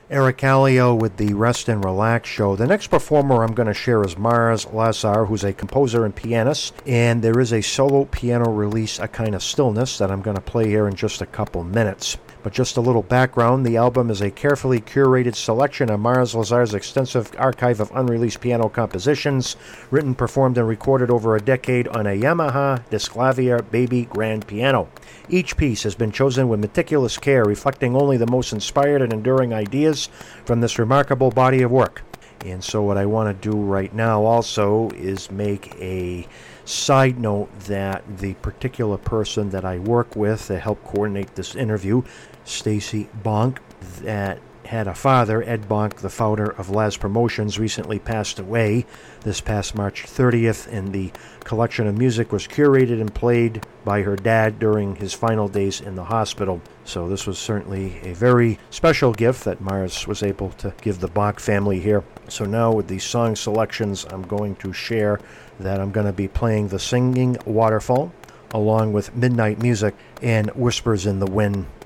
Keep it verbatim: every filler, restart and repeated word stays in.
Eric Kallio with the Rest and Relax show. The next performer I'm going to share is Mars Lazar, who's a composer and pianist, and there is a solo piano release, A Kind of Stillness, that I'm going to play here in just a couple minutes. But just a little background, the album is a carefully curated selection of Mars Lazar's extensive archive of unreleased piano compositions, written, performed, and recorded over a decade on a Yamaha Disclavia Baby Grand Piano. Each piece has been chosen with meticulous care, reflecting only the most inspired and enduring ideas from this remarkable body of work. And so what I want to do right now also is make a side note that the particular person that I work with to help coordinate this interview, Stacy Bonk, that had a father, Ed Bonk, the founder of Laz Promotions, recently passed away this past March thirtieth, and the collection of music was curated and played by her dad during his final days in the hospital. So this was certainly a very special gift that Mars was able to give the Bonk family here. So now with these song selections, I'm going to share that I'm going to be playing The Singing Waterfall, along with Midnight Music and Whispers in the Wind